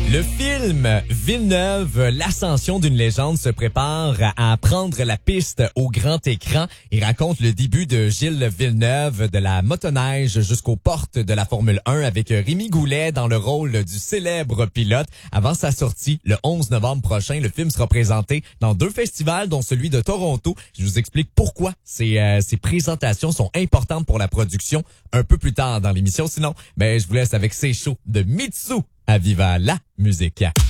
Le film Villeneuve, l'ascension d'une légende se prépare à prendre la piste au grand écran. Il raconte le début de Gilles Villeneuve, de la motoneige jusqu'aux portes de la Formule 1 avec Rémi Goulet dans le rôle du célèbre pilote. Avant sa sortie, le 11 novembre prochain, le film sera présenté dans 2 festivals, dont celui de Toronto. Je vous explique pourquoi ces présentations sont importantes pour la production un peu plus tard dans l'émission. Sinon, je vous laisse avec ces shows de Mitsu à Viva la musique.